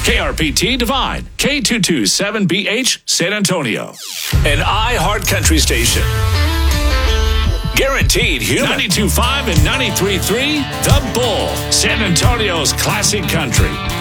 KRPT Divine, K227BH, San Antonio. An iHeart Country station. Guaranteed human. 92.5 and 93.3, The Bull, San Antonio's classic country.